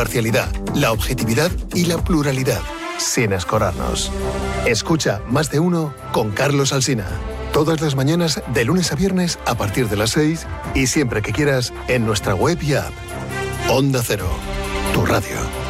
imparcialidad, la objetividad y la pluralidad, sin escorarnos. Escucha Más de Uno con Carlos Alsina. Todas las mañanas, de lunes a viernes, a partir de las 6 y siempre que quieras, en nuestra web y app. Onda Cero, tu radio.